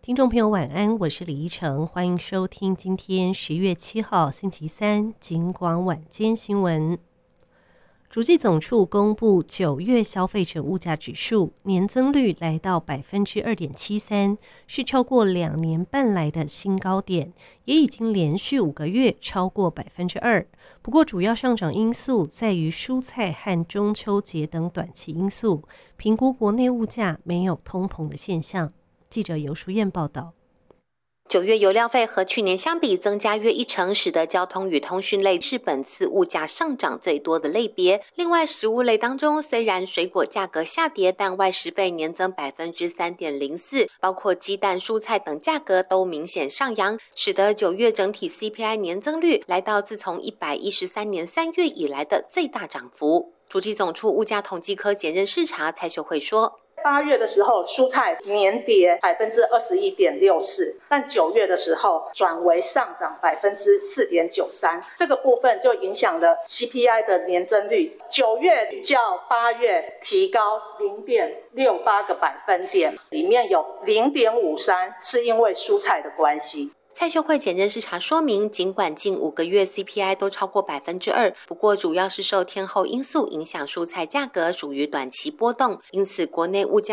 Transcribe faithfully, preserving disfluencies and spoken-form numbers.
听众朋友晚安，我是李依晨，欢迎收听今天十月七号星期三警广晚间新闻。主计总处公布九月消费者物价指数年增率来到 百分之二点七三， 是超过两年半来的新高点，也已经连续五个月超过 百分之二。 不过主要上涨因素在于蔬菜和中秋节等短期因素，评估国内物价没有通膨的现象。记者尤淑燕报道。 九月油料费和去年相比增加约一成，使得交通与通讯类是本次物价上涨最多的类别。另外，食物类当中，虽然水果价格下跌，但外食费年增 百分之三点零四， 包括鸡蛋、蔬菜等价格都明显上扬，使得九月整体 C P I 年增率来到自从一百一十三年三月以来的最大涨幅。主计总处物价统计科检任视察蔡秀慧说， 八月的时候，蔬菜年跌 百分之二十一点六四， 但九月的时候转为上涨 百分之四点九三， 这个部分就影响了 C P I 的年增率，九月较八月提高 零点六八 个百分点，里面有 零点五三 是因为蔬菜的关系。 蔡秀慧检任视察说明，尽管近五个月 C P I 都超过 百分之二， 不过主要是受天候因素影响，蔬菜价格属于短期波动，因此国内物价